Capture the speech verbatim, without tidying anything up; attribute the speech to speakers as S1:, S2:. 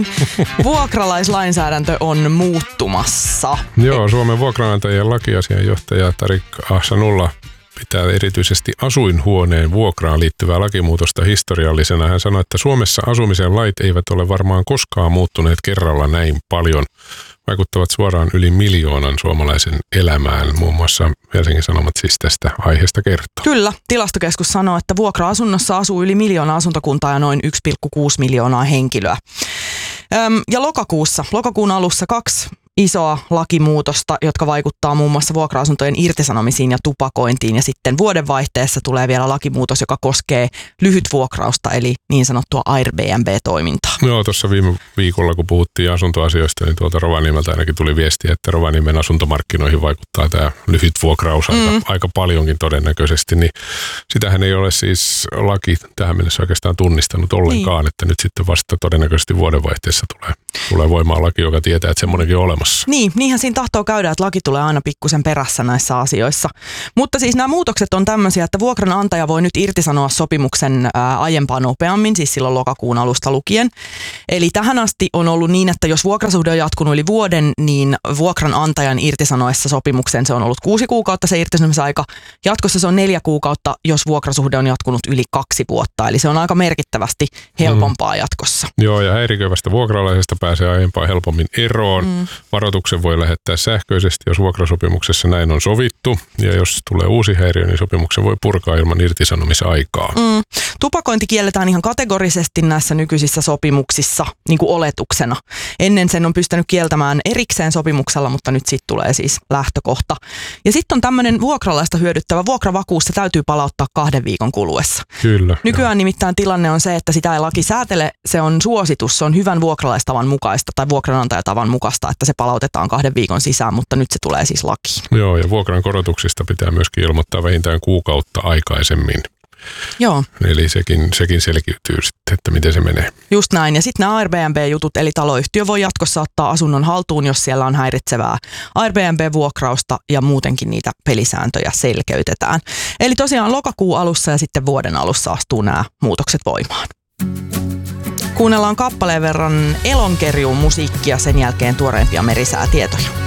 S1: Vuokralaislainsäädäntö on muuttumassa.
S2: Joo, Suomen vuokranantajien lakiasianjohtaja Tarik Ahsanulla pitää erityisesti asuinhuoneen vuokraan liittyvää lakimuutosta historiallisena. Hän sanoi, että Suomessa asumisen lait eivät ole varmaan koskaan muuttuneet kerralla näin paljon. Vaikuttavat suoraan yli miljoonan suomalaisen elämään. Muun muassa Helsingin Sanomat siis tästä aiheesta kertoo.
S1: Kyllä. Tilastokeskus sanoo, että vuokra-asunnossa asuu yli miljoona asuntokuntaa ja noin yksi pilkku kuusi miljoonaa henkilöä. Öm, ja lokakuussa, lokakuun alussa kaksi isoa lakimuutosta, jotka vaikuttaa muun muassa vuokra-asuntojen irtisanomisiin ja tupakointiin. Ja sitten vuodenvaihteessa tulee vielä lakimuutos, joka koskee lyhytvuokrausta, eli niin sanottua Airbnb-toimintaa.
S2: Joo, tuossa viime viikolla, kun puhuttiin asuntoasioista, niin tuolta Rovaniemeltä ainakin tuli viestiä, että Rovaniemen asuntomarkkinoihin vaikuttaa tämä lyhytvuokraus aika, mm. aika paljonkin todennäköisesti. Niin sitähän ei ole siis laki tähän mennessä oikeastaan tunnistanut ollenkaan, niin. Että nyt sitten vasta todennäköisesti vuodenvaihteessa tulee, tulee voimaan laki, joka tietää, että semmoinenkin on olemassa.
S1: Niin, niinhän siinä tahtoo käydä, että laki tulee aina pikkusen perässä näissä asioissa. Mutta siis nämä muutokset on tämmöisiä, että vuokranantaja voi nyt irtisanoa sopimuksen ää, aiempaa nopeammin, siis silloin lokakuun alusta lukien. Eli tähän asti on ollut niin, että jos vuokrasuhde on jatkunut yli vuoden, niin vuokranantajan irtisanoessa sopimuksen se on ollut kuusi kuukautta se irtisanomisaika. Jatkossa se on neljä kuukautta, jos vuokrasuhde on jatkunut yli kaksi vuotta. Eli se on aika merkittävästi helpompaa mm. jatkossa.
S2: Joo, ja häiriköivästä vuokralaisesta pääsee aiempaa helpommin eroon. Mm. Varoituksen voi lähettää sähköisesti, jos vuokrasopimuksessa näin on sovittu. Ja jos tulee uusi häiriö, niin sopimuksen voi purkaa ilman irtisanomisaikaa.
S1: Mm. Tupakointi kielletään ihan kategorisesti näissä nykyisissä sopimuksissa niin kuin oletuksena. Ennen sen on pystynyt kieltämään erikseen sopimuksella, mutta nyt siitä tulee siis lähtökohta. Ja sitten on tämmöinen vuokralaista hyödyttävä vuokravakuus, se täytyy palauttaa kahden viikon kuluessa.
S2: Kyllä.
S1: Nykyään jo. Nimittäin tilanne on se, että sitä ei laki säätele, se on suositus, se on hyvän vuokralaistavan mukaista tai vuokranantajatavan mukaista, että se palautetaan kahden viikon sisään, mutta nyt se tulee siis lakiin.
S2: Joo, ja vuokran korotuksista pitää myöskin ilmoittaa vähintään kuukautta aikaisemmin.
S1: Joo.
S2: Eli sekin, sekin selkiytyy sitten, että miten se menee.
S1: Just näin. Ja sitten nämä Airbnb-jutut, eli taloyhtiö voi jatkossa ottaa asunnon haltuun, jos siellä on häiritsevää Airbnb-vuokrausta ja muutenkin niitä pelisääntöjä selkeytetään. Eli tosiaan lokakuun alussa ja sitten vuoden alussa astuu nämä muutokset voimaan. Kuunnellaan kappaleen verran Elonkerjuun musiikkia, sen jälkeen tuoreimpia merisäätietoja.